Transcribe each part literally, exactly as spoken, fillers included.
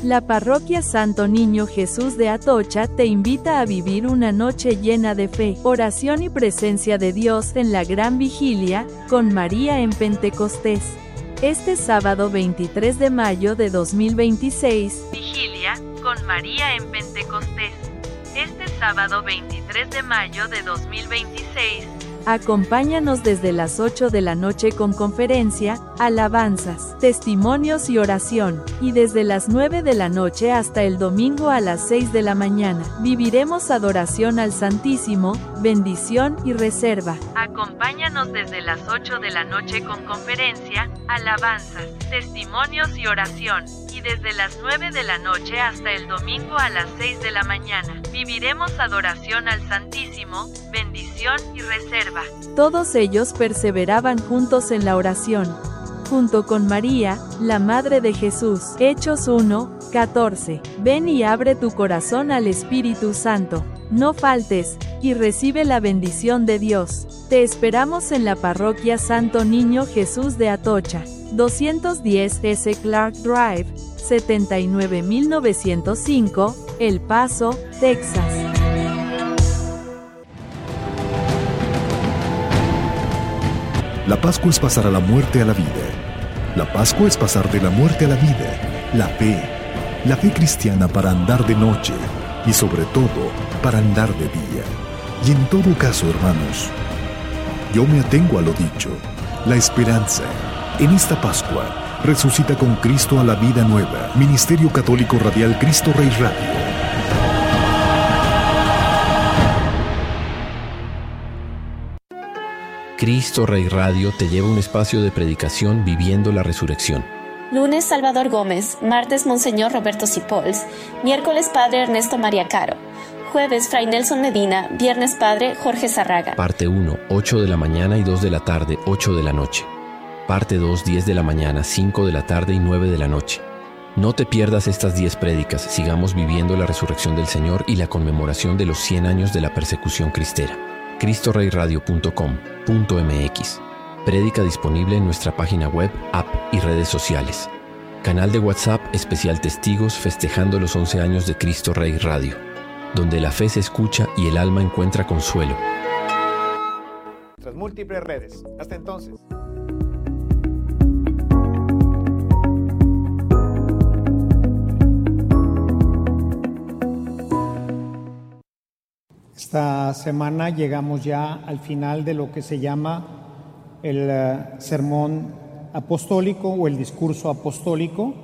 La Parroquia Santo Niño Jesús de Atocha te invita a vivir una noche llena de fe, oración y presencia de Dios en la Gran Vigilia, con María en Pentecostés. Este sábado veintitrés de mayo de dos mil veintiséis, Vigilia, con María en Pentecostés. Este sábado veintitrés de mayo de dos mil veintiséis, acompáñanos desde las ocho de la noche con conferencia, alabanzas, testimonios y oración, y desde las nueve de la noche hasta el domingo a las seis de la mañana. Viviremos adoración al Santísimo, bendición y reserva. Acompáñanos desde las ocho de la noche con conferencia, alabanzas, testimonios y oración, y desde las nueve de la noche hasta el domingo a las seis de la mañana. Viviremos adoración al Santísimo, bendición y reserva. Todos ellos perseveraban juntos en la oración, junto con María, la Madre de Jesús. Hechos uno, catorce. Ven y abre tu corazón al Espíritu Santo. No faltes, y recibe la bendición de Dios. Te esperamos en la Parroquia Santo Niño Jesús de Atocha, doscientos diez S Clark Drive, setenta y nueve mil novecientos cinco, El Paso, Texas. La Pascua es pasar a la muerte a la vida. La Pascua es pasar de la muerte a la vida. La fe. La fe cristiana para andar de noche y sobre todo para andar de día. Y en todo caso, hermanos, yo me atengo a lo dicho. La esperanza. En esta Pascua, resucita con Cristo a la vida nueva. Ministerio Católico Radial Cristo Rey Radio. Cristo Rey Radio te lleva a un espacio de predicación viviendo la resurrección. Lunes, Salvador Gómez. Martes, Monseñor Roberto Cipols. Miércoles, Padre Ernesto María Caro. Jueves, Fray Nelson Medina. Viernes, Padre Jorge Zarraga. Parte uno, ocho de la mañana y dos de la tarde, ocho de la noche. Parte dos, diez de la mañana, cinco de la tarde y nueve de la noche. No te pierdas estas diez prédicas. Sigamos viviendo la resurrección del Señor y la conmemoración de los cien años de la persecución cristera. cristo rey radio punto com punto m x. Prédica disponible en nuestra página web, app y redes sociales. Canal de WhatsApp especial Testigos festejando los once años de Cristo Rey Radio, donde la fe se escucha y el alma encuentra consuelo. Nuestras múltiples redes. Hasta entonces. Esta semana llegamos ya al final de lo que se llama el uh, sermón apostólico o el discurso apostólico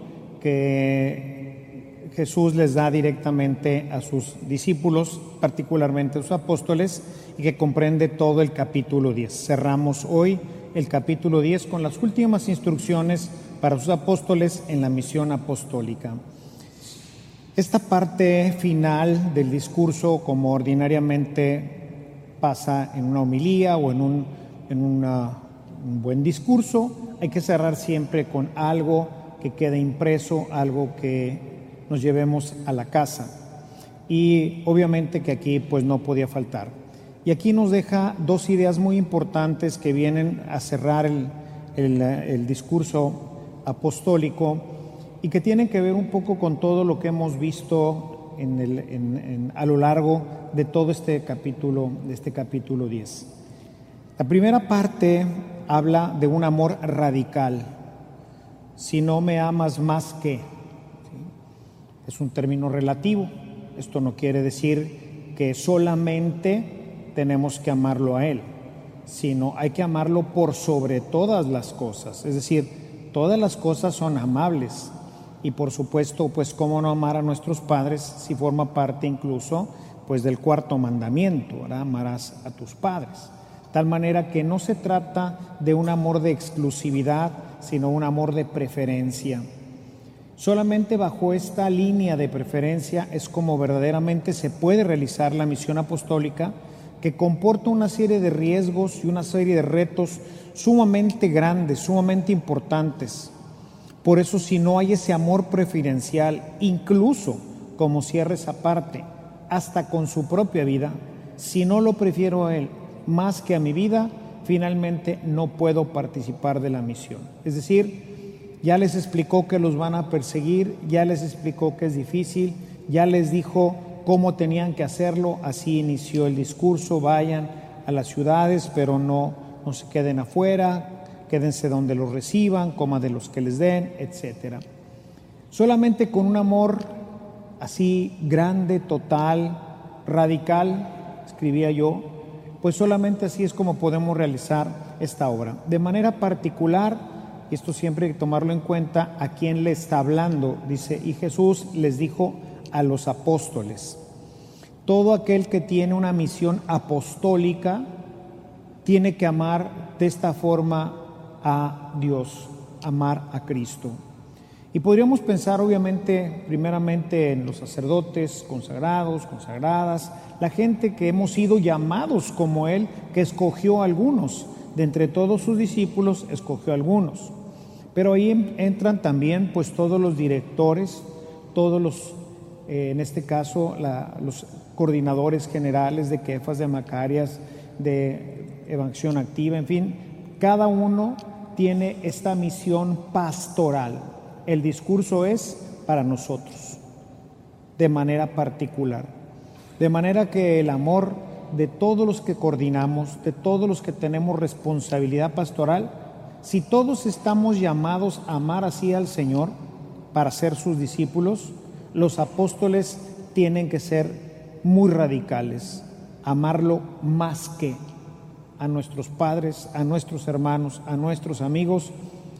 que Jesús les da directamente a sus discípulos, particularmente a sus apóstoles, y que comprende todo el capítulo diez. Cerramos hoy el capítulo diez con las últimas instrucciones para sus apóstoles en la misión apostólica. Esta parte final del discurso, como ordinariamente pasa en una homilía o en un, en una, un buen discurso, hay que cerrar siempre con algo que quede impreso, algo que nos llevemos a la casa. Y obviamente que aquí pues no podía faltar. Y aquí nos deja dos ideas muy importantes que vienen a cerrar el, el, el discurso apostólico, y que tienen que ver un poco con todo lo que hemos visto en el, en, en, a lo largo de todo este capítulo, de este capítulo diez. La primera parte habla de un amor radical. Si no me amas más que, ¿sí? Es un término relativo. Esto no quiere decir que solamente tenemos que amarlo a Él, sino hay que amarlo por sobre todas las cosas. Es decir, todas las cosas son amables. Y por supuesto, pues cómo no amar a nuestros padres si forma parte incluso pues del cuarto mandamiento, ¿verdad? Amarás a tus padres. Tal manera que no se trata de un amor de exclusividad, sino un amor de preferencia. Solamente bajo esta línea de preferencia es como verdaderamente se puede realizar la misión apostólica, que comporta una serie de riesgos y una serie de retos sumamente grandes, sumamente importantes. Por eso, si no hay ese amor preferencial, incluso como cierre esa parte, hasta con su propia vida, si no lo prefiero a Él más que a mi vida, finalmente no puedo participar de la misión. Es decir, Ya les explicó que los van a perseguir, ya les explicó que es difícil, ya les dijo cómo tenían que hacerlo. Así inició el discurso: vayan a las ciudades, pero no, no se queden afuera, quédense donde los reciban, coman de los que les den, etcétera. Solamente con un amor así grande, total, radical, escribía yo, pues solamente así es como podemos realizar esta obra. De manera particular, y esto siempre hay que tomarlo en cuenta, ¿a quién le está hablando? Dice: y Jesús les dijo a los apóstoles. Todo aquel que tiene una misión apostólica tiene que amar de esta forma a Dios, amar a Cristo. Y podríamos pensar obviamente primeramente en los sacerdotes consagrados, consagradas, la gente que hemos sido llamados como Él, que escogió a algunos, de entre todos sus discípulos escogió a algunos. Pero ahí entran también pues todos los directores, todos los, eh, en este caso la, los coordinadores generales de Kefas, de Macarias, de Evangelización Activa, en fin, cada uno tiene esta misión pastoral. El discurso es para nosotros, de manera particular. De manera que el amor de todos los que coordinamos, de todos los que tenemos responsabilidad pastoral, si todos estamos llamados a amar así al Señor para ser sus discípulos, los apóstoles tienen que ser muy radicales, amarlo más que a nuestros padres, a nuestros hermanos, a nuestros amigos,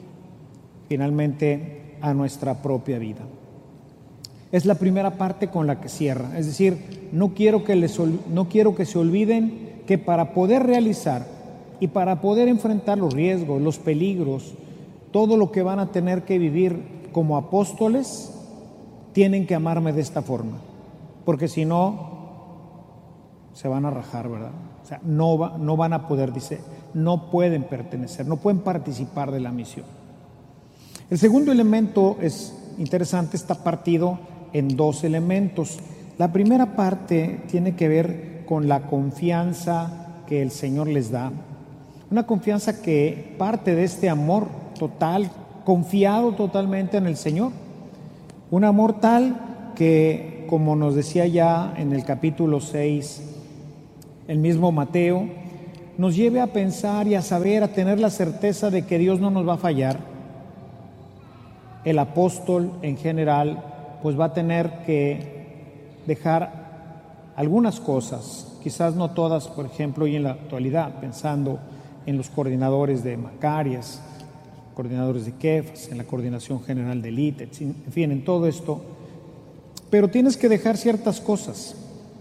finalmente a nuestra propia vida. Es la primera parte con la que cierra, es decir, no quiero que les, no quiero que se olviden que para poder realizar y para poder enfrentar los riesgos, los peligros, todo lo que van a tener que vivir como apóstoles, tienen que amarme de esta forma, porque si no, se van a rajar, ¿verdad? O sea, no, va, no van a poder, dice, no pueden pertenecer, no pueden participar de la misión. El segundo elemento es interesante, está partido en dos elementos. La primera parte tiene que ver con la confianza que el Señor les da. Una confianza que parte de este amor total, confiado totalmente en el Señor. Un amor tal que, como nos decía ya en el capítulo seis, el mismo Mateo, nos lleve a pensar y a saber, a tener la certeza de que Dios no nos va a fallar. El apóstol en general pues va a tener que dejar algunas cosas, quizás no todas, por ejemplo, hoy en la actualidad, pensando en los coordinadores de Macarias, coordinadores de Kefas, en la coordinación general del I T E, en fin, en todo esto, pero tienes que dejar ciertas cosas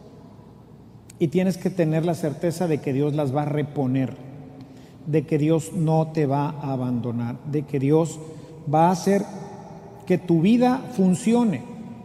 y tienes que tener la certeza de que Dios las va a reponer, de que Dios no te va a abandonar, de que Dios va a hacer que tu vida funcione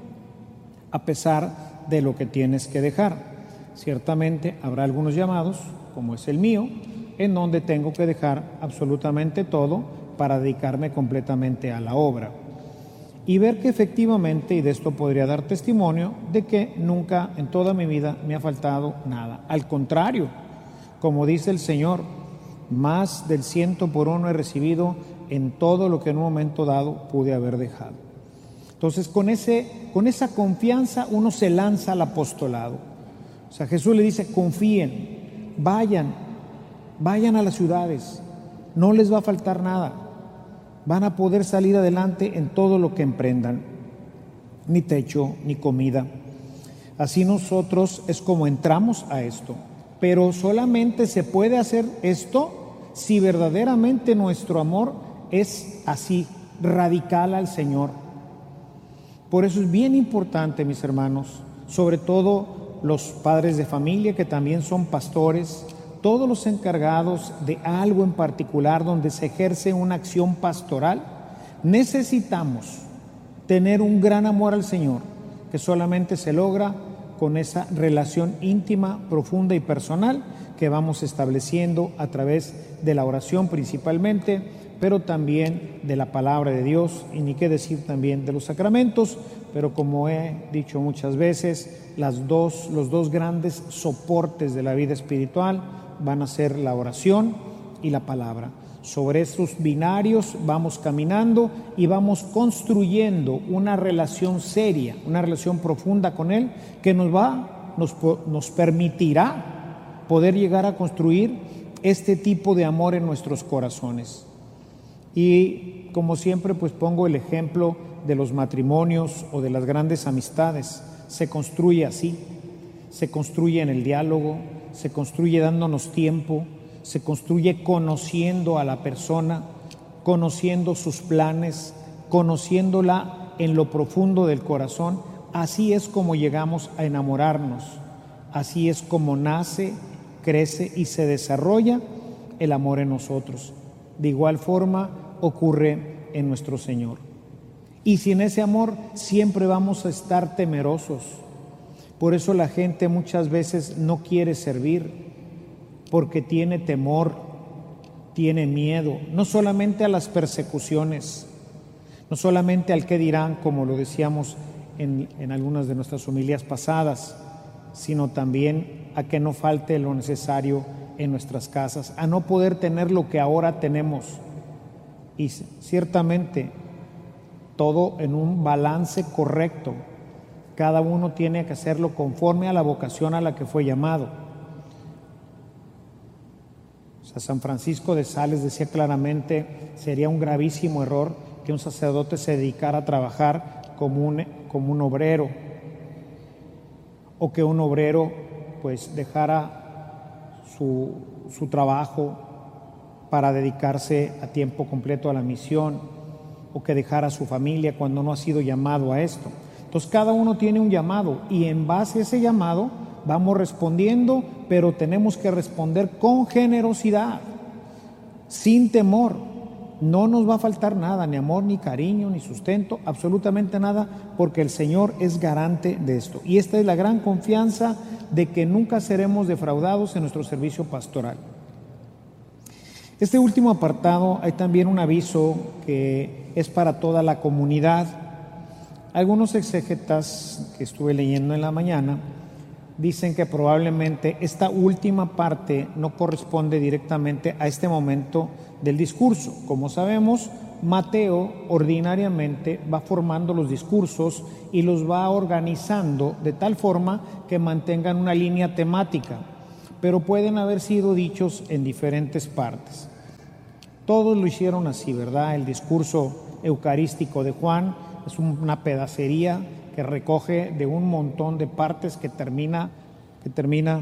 a pesar de lo que tienes que dejar. Ciertamente habrá algunos llamados, como es el mío, en donde tengo que dejar absolutamente todo para dedicarme completamente a la obra. Y ver que efectivamente, y de esto podría dar testimonio, de que nunca en toda mi vida me ha faltado nada. Al contrario, como dice el Señor, más del ciento por uno he recibido en todo lo que en un momento dado pude haber dejado. Entonces, con, ese, con esa confianza uno se lanza al apostolado. O sea, Jesús le dice: confíen, vayan, vayan a las ciudades, no les va a faltar nada, van a poder salir adelante en todo lo que emprendan, ni techo, ni comida. Así nosotros es como entramos a esto, pero solamente se puede hacer esto si verdaderamente nuestro amor es así, radical al Señor. Por eso es bien importante, mis hermanos, sobre todo los padres de familia que también son pastores, todos los encargados de algo en particular donde se ejerce una acción pastoral, necesitamos tener un gran amor al Señor, que solamente se logra con esa relación íntima, profunda y personal que vamos estableciendo a través de la oración principalmente, pero también de la palabra de Dios, y ni qué decir también de los sacramentos, pero como he dicho muchas veces, las dos, los dos grandes soportes de la vida espiritual van a ser la oración y la palabra. Sobre esos binarios vamos caminando y vamos construyendo una relación seria, una relación profunda con Él que nos va, nos, nos permitirá poder llegar a construir este tipo de amor en nuestros corazones. Y como siempre, pues pongo el ejemplo de los matrimonios o de las grandes amistades. Se construye así, se construye en el diálogo, se construye dándonos tiempo, se construye conociendo a la persona, conociendo sus planes, conociéndola en lo profundo del corazón. Así es como llegamos a enamorarnos, así es como nace, crece y se desarrolla el amor en nosotros. De igual forma ocurre en nuestro Señor. Y sin ese amor siempre vamos a estar temerosos. Por eso la gente muchas veces no quiere servir, porque tiene temor, tiene miedo, no solamente a las persecuciones, no solamente al qué dirán, como lo decíamos en, en algunas de nuestras homilías pasadas, sino también a que no falte lo necesario en nuestras casas, a no poder tener lo que ahora tenemos. Y ciertamente todo en un balance correcto. Cada uno tiene que hacerlo conforme a la vocación a la que fue llamado. O sea, San Francisco de Sales decía claramente: sería un gravísimo error que un sacerdote se dedicara a trabajar como un, como un obrero, o que un obrero pues dejara su, su trabajo para dedicarse a tiempo completo a la misión, o que dejara a su familia cuando no ha sido llamado a esto. Entonces cada uno tiene un llamado y en base a ese llamado vamos respondiendo, pero tenemos que responder con generosidad, sin temor. No nos va a faltar nada, ni amor, ni cariño, ni sustento, absolutamente nada, porque el Señor es garante de esto. Y esta es la gran confianza de que nunca seremos defraudados en nuestro servicio pastoral. Este último apartado hay también un aviso que es para toda la comunidad. Algunos exégetas que estuve leyendo en la mañana dicen que probablemente esta última parte no corresponde directamente a este momento del discurso. Como sabemos, Mateo ordinariamente va formando los discursos y los va organizando de tal forma que mantengan una línea temática, pero pueden haber sido dichos en diferentes partes. Todos lo hicieron así, ¿verdad? El discurso eucarístico de Juan es una pedacería que recoge de un montón de partes que termina, que termina,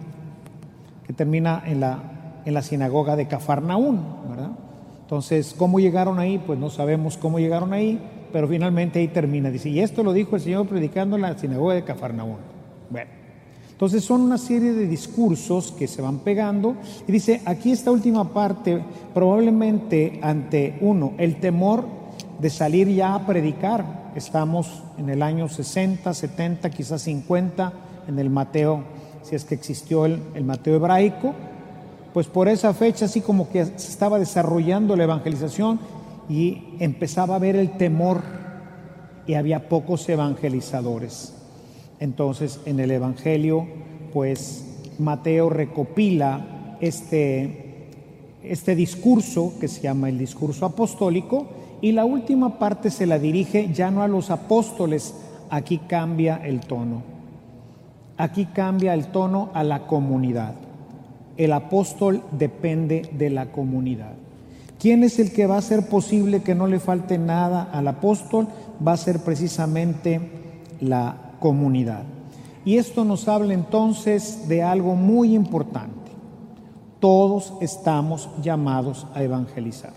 que termina en la, en la sinagoga de Cafarnaún, ¿verdad? Entonces, ¿cómo llegaron ahí? Pues no sabemos cómo llegaron ahí, pero finalmente ahí termina. Dice, y esto lo dijo el Señor predicando en la sinagoga de Cafarnaún. Bueno, entonces son una serie de discursos que se van pegando y dice, aquí esta última parte, probablemente ante uno, el temor de salir ya a predicar. Estamos en el año sesenta, setenta, quizás cincuenta, en el Mateo, si es que existió el, el Mateo hebraico, pues por esa fecha así como que se estaba desarrollando la evangelización y empezaba a haber el temor y había pocos evangelizadores. Entonces en el Evangelio pues Mateo recopila este, este discurso que se llama el discurso apostólico, y la última parte se la dirige ya no a los apóstoles, aquí cambia el tono. Aquí cambia el tono a la comunidad. El apóstol depende de la comunidad. ¿Quién es el que va a hacer posible que no le falte nada al apóstol? Va a ser precisamente la comunidad. Y esto nos habla entonces de algo muy importante. Todos estamos llamados a evangelizar.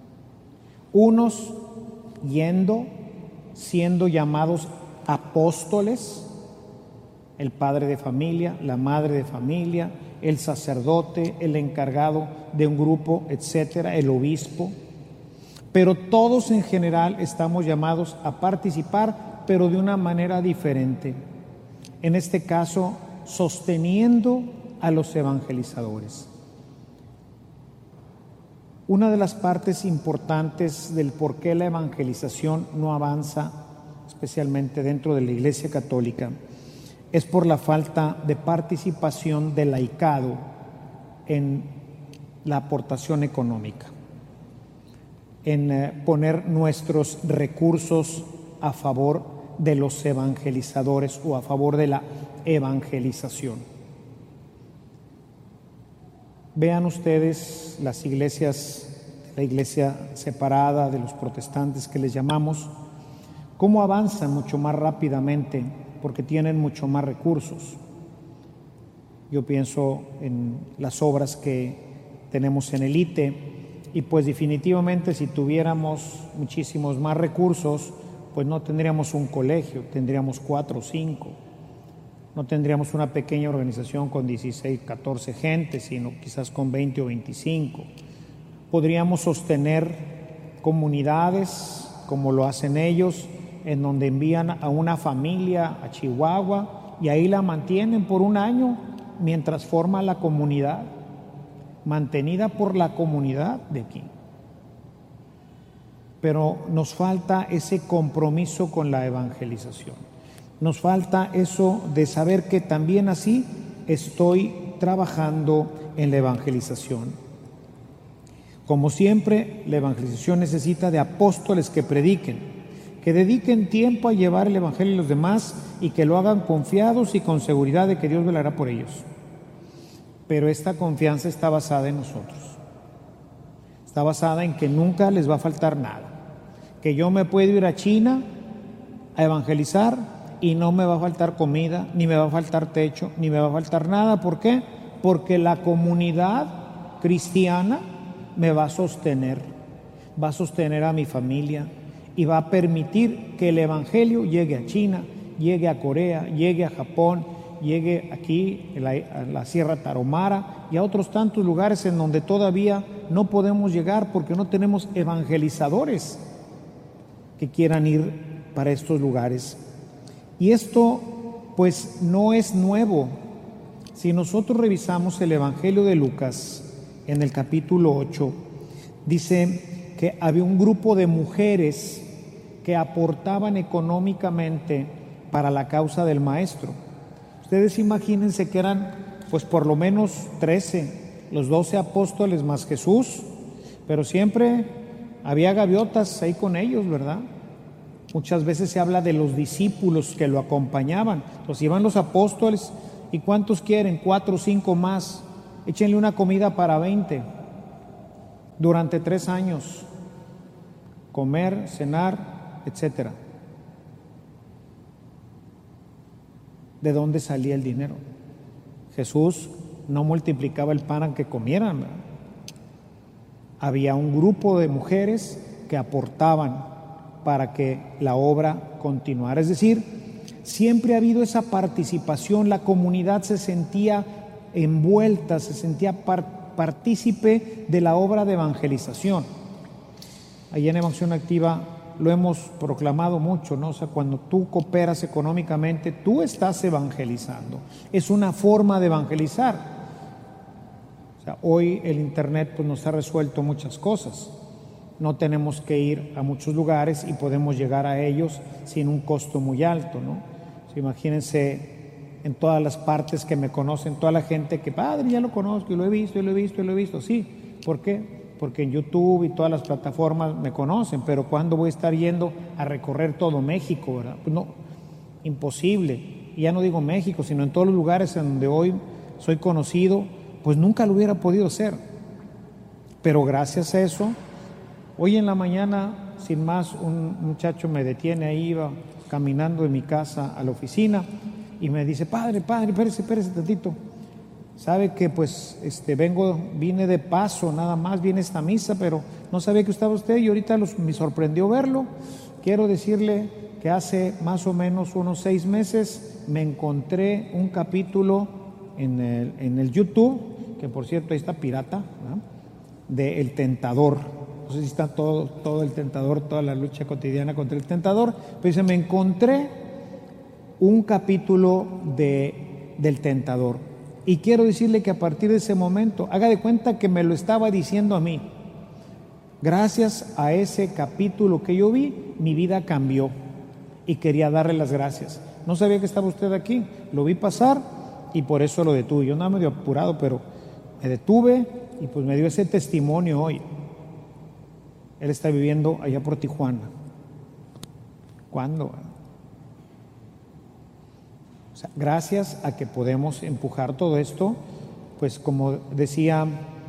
Unos yendo, siendo llamados apóstoles, el padre de familia, la madre de familia, el sacerdote, el encargado de un grupo, etcétera, el obispo. Pero todos en general estamos llamados a participar, pero de una manera diferente. En este caso, sosteniendo a los evangelizadores. Una de las partes importantes del por qué la evangelización no avanza, especialmente dentro de la Iglesia Católica, es por la falta de participación del laicado en la aportación económica. en eh, poner nuestros recursos a favor de los evangelizadores o a favor de la evangelización. Vean ustedes las iglesias, la iglesia separada de los protestantes que les llamamos, cómo avanzan mucho más rápidamente porque tienen mucho más recursos. Yo pienso en las obras que tenemos en el I T E y pues definitivamente si tuviéramos muchísimos más recursos, pues no tendríamos un colegio, tendríamos cuatro o cinco. No tendríamos una pequeña organización con dieciséis, catorce gente, sino quizás con veinte o veinticinco. Podríamos sostener comunidades como lo hacen ellos, en donde envían a una familia a Chihuahua y ahí la mantienen por un año mientras forma la comunidad, mantenida por la comunidad de aquí. Pero nos falta ese compromiso con la evangelización. Nos falta eso de saber que también así estoy trabajando en la evangelización. Como siempre, la evangelización necesita de apóstoles que prediquen, que dediquen tiempo a llevar el evangelio a los demás y que lo hagan confiados y con seguridad de que Dios velará por ellos. Pero esta confianza está basada en nosotros. Está basada en que nunca les va a faltar nada. Que yo me puedo ir a China a evangelizar y no me va a faltar comida, ni me va a faltar techo, ni me va a faltar nada. ¿Por qué? Porque la comunidad cristiana me va a sostener, va a sostener a mi familia y va a permitir que el evangelio llegue a China, llegue a Corea, llegue a Japón, llegue aquí a la, a la Sierra Tarahumara y a otros tantos lugares en donde todavía no podemos llegar porque no tenemos evangelizadores que quieran ir para estos lugares. Y esto pues no es nuevo. Si nosotros revisamos el Evangelio de Lucas en el capítulo ocho, dice que había un grupo de mujeres que aportaban económicamente para la causa del maestro. Ustedes imagínense que eran pues por lo menos trece, los doce apóstoles más Jesús, pero siempre había gaviotas ahí con ellos, ¿verdad? Muchas veces se habla de los discípulos que lo acompañaban. Los iban los apóstoles. ¿Y cuántos quieren? Cuatro o cinco más. Échenle una comida para veinte. Durante tres años. Comer, cenar, etcétera. ¿De dónde salía el dinero? Jesús no multiplicaba el pan aunque comieran, ¿verdad? Había un grupo de mujeres que aportaban para que la obra continuara. Es decir, siempre ha habido esa participación, la comunidad se sentía envuelta, se sentía par- partícipe de la obra de evangelización. Allí en Evangelización Activa lo hemos proclamado mucho, ¿no? O sea, cuando tú cooperas económicamente, tú estás evangelizando. Es una forma de evangelizar. O sea, hoy el internet pues, nos ha resuelto muchas cosas. No tenemos que ir a muchos lugares y podemos llegar a ellos sin un costo muy alto, ¿no? O sea, imagínense en todas las partes que me conocen, toda la gente que, padre, ya lo conozco y lo he visto, y lo he visto, y lo he visto. Sí, ¿por qué? Porque en YouTube y todas las plataformas me conocen, pero ¿cuándo voy a estar yendo a recorrer todo México, verdad? Pues no, imposible. Y ya no digo México, sino en todos los lugares en donde hoy soy conocido, pues nunca lo hubiera podido hacer. Pero gracias a eso, hoy en la mañana, sin más, un muchacho me detiene ahí, iba caminando de mi casa a la oficina y me dice, padre, padre, espérese, espérese tantito. Sabe que pues este vengo, vine de paso, nada más, viene esta misa, pero no sabía que estaba usted y ahorita los, me sorprendió verlo. Quiero decirle que hace más o menos unos seis meses me encontré un capítulo en el, en el YouTube, que por cierto ahí está pirata, ¿verdad? De El Tentador. No sé si está todo, todo el tentador, toda la lucha cotidiana contra el tentador, pero dice, me encontré un capítulo de, del Tentador. Y quiero decirle que a partir de ese momento, haga de cuenta que me lo estaba diciendo a mí. Gracias a ese capítulo que yo vi, mi vida cambió y quería darle las gracias. No sabía que estaba usted aquí, lo vi pasar y por eso lo detuve. Yo andaba medio apurado, pero me detuve y pues me dio ese testimonio hoy. Él está viviendo allá por Tijuana. ¿Cuándo? O sea, gracias a que podemos empujar todo esto, pues como decía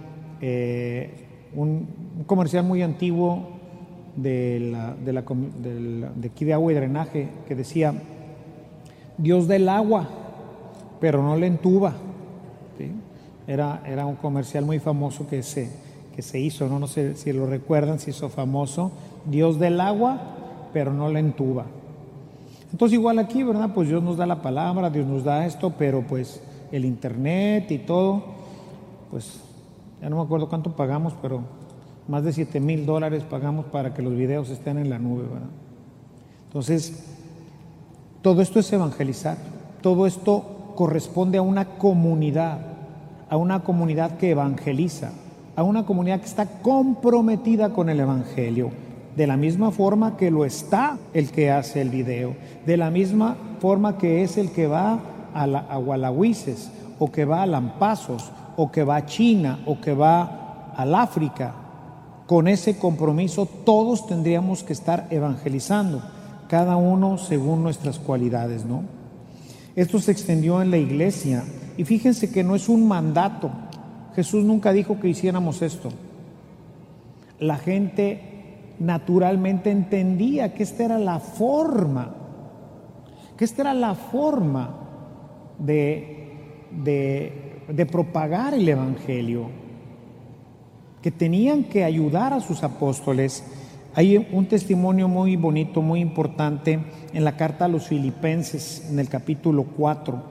eh, un, un comercial muy antiguo de, la, de, la, de, la, de aquí de agua y drenaje, que decía: Dios da el agua, pero no le entuba. ¿Sí? Era, era un comercial muy famoso que se, que se hizo, ¿no? No sé si lo recuerdan, se hizo famoso. Dios da el agua, pero no le entuba. Entonces igual aquí, ¿verdad? Pues Dios nos da la palabra, Dios nos da esto, pero pues el internet y todo, pues ya no me acuerdo cuánto pagamos, pero más de siete mil dólares pagamos para que los videos estén en la nube, ¿verdad? Entonces, todo esto es evangelizar, todo esto corresponde a una comunidad, a una comunidad que evangeliza, a una comunidad que está comprometida con el evangelio, de la misma forma que lo está el que hace el video, de la misma forma que es el que va a, la, a Gualahuises, o que va a Lampazos, o que va a China, o que va al África. Con ese compromiso todos tendríamos que estar evangelizando, cada uno según nuestras cualidades, ¿no? Esto se extendió en la iglesia, y fíjense que no es un mandato. Jesús nunca dijo que hiciéramos esto. La gente naturalmente entendía que esta era la forma, que esta era la forma de, de, de propagar el evangelio, que tenían que ayudar a sus apóstoles. Hay un testimonio muy bonito, muy importante en la carta a los Filipenses, en el capítulo cuatro,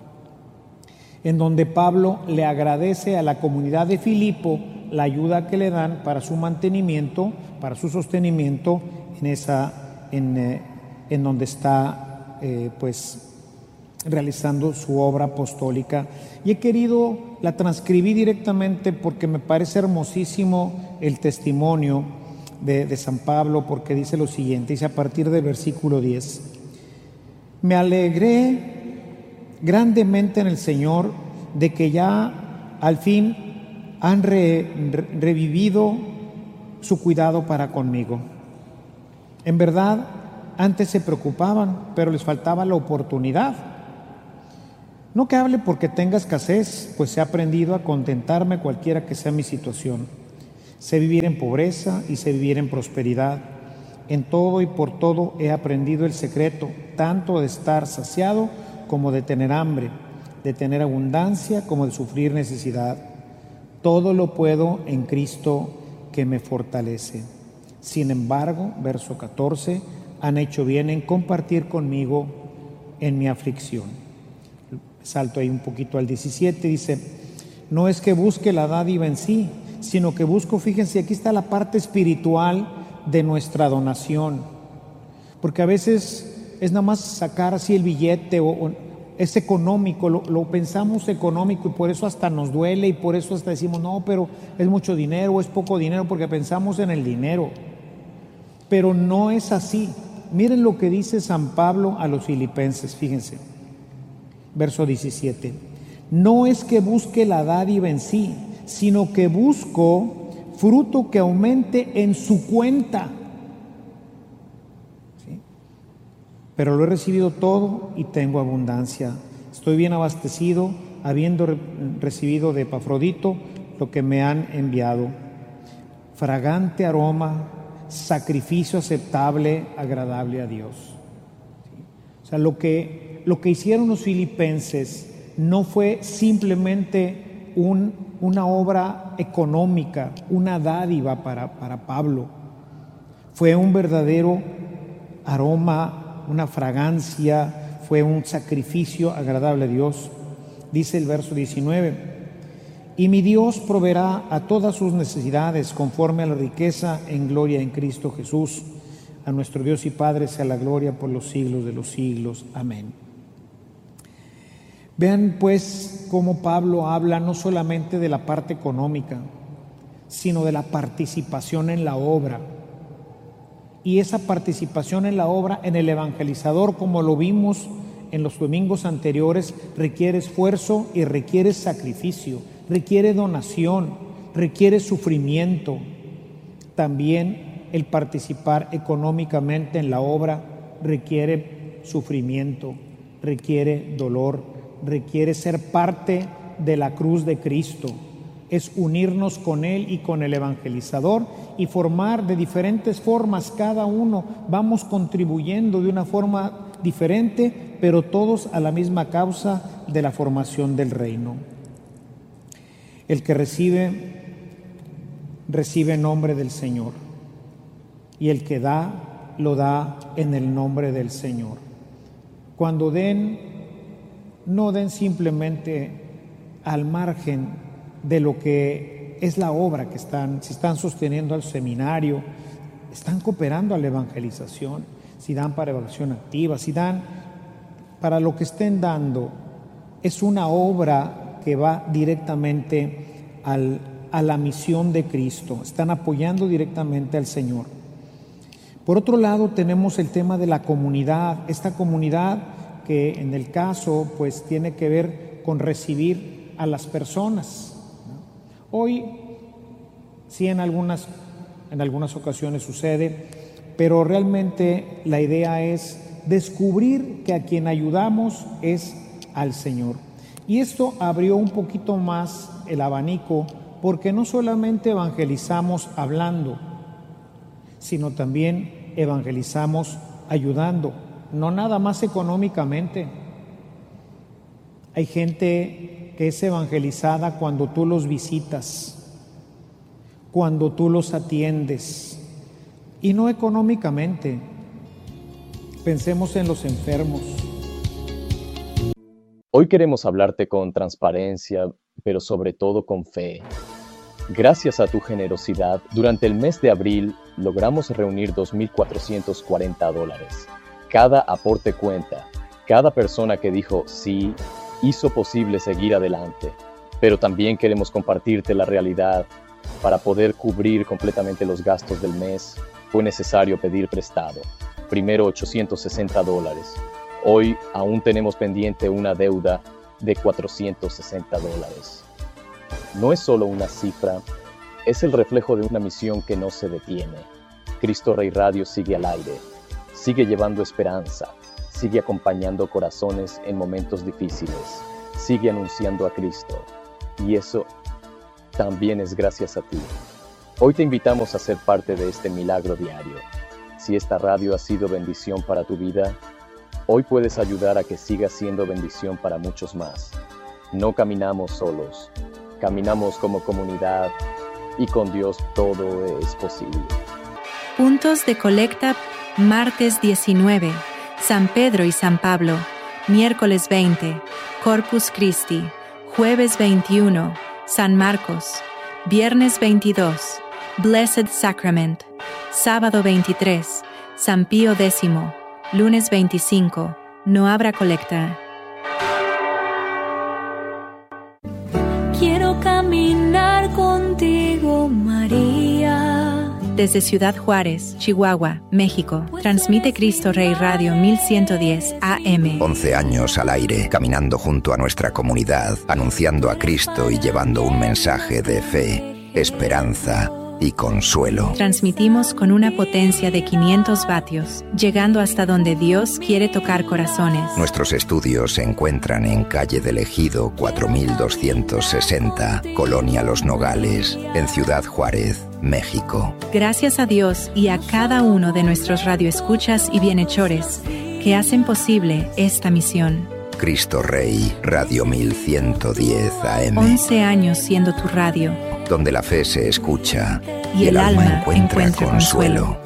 en donde Pablo le agradece a la comunidad de Filipo la ayuda que le dan para su mantenimiento, para su sostenimiento en esa, en, eh, en donde está eh, pues realizando su obra apostólica. Y he querido, la transcribí directamente porque me parece hermosísimo el testimonio de, de San Pablo, porque dice lo siguiente, dice a partir del versículo diez: me alegré grandemente en el Señor de que ya al fin han re, re, revivido su cuidado para conmigo. En verdad, antes se preocupaban, pero les faltaba la oportunidad. No que hable porque tenga escasez, pues he aprendido a contentarme cualquiera que sea mi situación. Sé vivir en pobreza y sé vivir en prosperidad. En todo y por todo he aprendido el secreto, tanto de estar saciado como de tener hambre, de tener abundancia como de sufrir necesidad. Todo lo puedo en Cristo que me fortalece. Sin embargo, verso catorce, han hecho bien en compartir conmigo en mi aflicción. Salto ahí un poquito al diecisiete, dice: no es que busque la dádiva en sí, sino que busco, fíjense, aquí está la parte espiritual de nuestra donación, porque a veces es nada más sacar así el billete, o, o es económico, lo, lo pensamos económico y por eso hasta nos duele, y por eso hasta decimos no, pero es mucho dinero o es poco dinero, porque pensamos en el dinero, pero no es así. Miren lo que dice San Pablo a los Filipenses, fíjense, verso diecisiete: no es que busque la dádiva en sí, sino que busco fruto que aumente en su cuenta. ¿Sí? Pero lo he recibido todo y tengo abundancia. Estoy bien abastecido, habiendo re- recibido de Epafrodito lo que me han enviado. Fragante aroma, sacrificio aceptable, agradable a Dios. ¿Sí? O sea, lo que, lo que hicieron los filipenses no fue simplemente un, una obra económica, una dádiva para, para Pablo. Fue un verdadero aroma, una fragancia, fue un sacrificio agradable a Dios. Dice el verso diecinueve: y mi Dios proveerá a todas sus necesidades conforme a la riqueza en gloria en Cristo Jesús. A nuestro Dios y Padre sea la gloria por los siglos de los siglos. Amén. Vean pues cómo Pablo habla no solamente de la parte económica, sino de la participación en la obra. Y esa participación en la obra, en el evangelizador, como lo vimos en los domingos anteriores, requiere esfuerzo y requiere sacrificio, requiere donación, requiere sufrimiento. También el participar económicamente en la obra requiere sufrimiento, requiere dolor, requiere ser parte de la cruz de Cristo. Es unirnos con Él y con el evangelizador y formar de diferentes formas, cada uno vamos contribuyendo de una forma diferente, pero todos a la misma causa de la formación del reino. El que recibe, recibe en nombre del Señor, y el que da, lo da en el nombre del Señor. Cuando den, no den simplemente al margen de lo que es la obra que están, si están sosteniendo al seminario, están cooperando a la evangelización, si dan para evaluación activa, si dan para lo que estén dando, es una obra que va directamente al, a la misión de Cristo, están apoyando directamente al Señor. Por otro lado, tenemos el tema de la comunidad, esta comunidad que en el caso pues tiene que ver con recibir a las personas. Hoy sí en algunas, en algunas ocasiones sucede, pero realmente la idea es descubrir que a quien ayudamos es al Señor. Y esto abrió un poquito más el abanico, porque no solamente evangelizamos hablando, sino también evangelizamos ayudando, no nada más económicamente. Hay gente que es evangelizada cuando tú los visitas, cuando tú los atiendes, y no económicamente. Pensemos en los enfermos. Hoy queremos hablarte con transparencia, pero sobre todo con fe. Gracias a tu generosidad, durante el mes de abril logramos reunir dos mil cuatrocientos cuarenta dólares. Cada aporte cuenta. Cada persona que dijo sí hizo posible seguir adelante. Pero también queremos compartirte la realidad. Para poder cubrir completamente los gastos del mes, fue necesario pedir prestado. Primero ochocientos sesenta dólares. Hoy aún tenemos pendiente una deuda de cuatrocientos sesenta dólares. No es solo una cifra, es el reflejo de una misión que no se detiene. Cristo Rey Radio sigue al aire, sigue llevando esperanza, sigue acompañando corazones en momentos difíciles, sigue anunciando a Cristo. Y eso también es gracias a ti. Hoy te invitamos a ser parte de este milagro diario. Si esta radio ha sido bendición para tu vida, hoy puedes ayudar a que siga siendo bendición para muchos más. No caminamos solos, caminamos como comunidad y con Dios todo es posible. Puntos de colecta, martes diecinueve, San Pedro y San Pablo, miércoles veinte, Corpus Christi, jueves veintiuno, San Marcos, viernes veintidós, Blessed Sacrament, sábado veintitrés, San Pío X, lunes veinticinco, no habrá colecta. Quiero caminar contigo, María. Desde Ciudad Juárez, Chihuahua, México, transmite Cristo Rey Radio mil ciento diez A M. once años al aire, caminando junto a nuestra comunidad, anunciando a Cristo y llevando un mensaje de fe, esperanza y consuelo. Transmitimos con una potencia de quinientos vatios, llegando hasta donde Dios quiere tocar corazones. Nuestros estudios se encuentran en calle del Ejido cuatro mil doscientos sesenta, Colonia Los Nogales, en Ciudad Juárez, México. Gracias a Dios y a cada uno de nuestros radioescuchas y bienhechores que hacen posible esta misión. Cristo Rey, Radio mil ciento diez A M. once años siendo tu radio, donde la fe se escucha y, y el, el alma encuentra, encuentra consuelo. consuelo.